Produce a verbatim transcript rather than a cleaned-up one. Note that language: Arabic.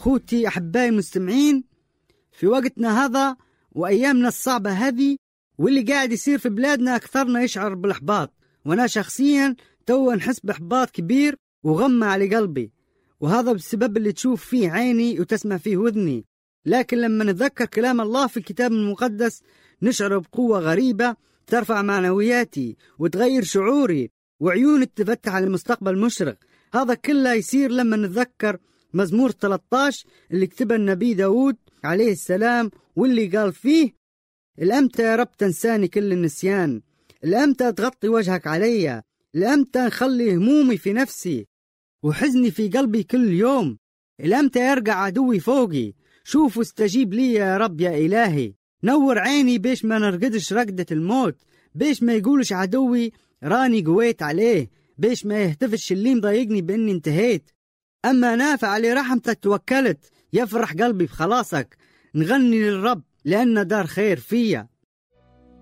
خوتي أحبائي المستمعين، في وقتنا هذا وأيامنا الصعبة هذه واللي قاعد يصير في بلادنا أكثرنا يشعر بالإحباط، وأنا شخصيا توا نحس بإحباط كبير وغمة على قلبي، وهذا بسبب اللي تشوف فيه عيني وتسمع فيه وذني. لكن لما نتذكر كلام الله في الكتاب المقدس نشعر بقوة غريبة ترفع معنوياتي وتغير شعوري، وعيوني تفتح على المستقبل مشرق. هذا كله يصير لما نتذكر مزمور ثلاثة عشر اللي كتبه النبي داود عليه السلام، واللي قال فيه: الأمتى يا رب تنساني كل النسيان؟ الأمتى تغطي وجهك علي؟ الأمتى نخلي همومي في نفسي وحزني في قلبي كل يوم؟ الأمتى يرجع عدوي فوقي؟ شوف واستجيب لي يا رب يا إلهي. نور عيني بيش ما نرقدش رقدة الموت، بيش ما يقولش عدوي راني قويت عليه، بيش ما يهتفش اللي مضايقني بإني انتهيت. أما نافع علي رحمتك توكلت، يفرح قلبي بخلاصك. نغني للرب لأن دار خير فيا.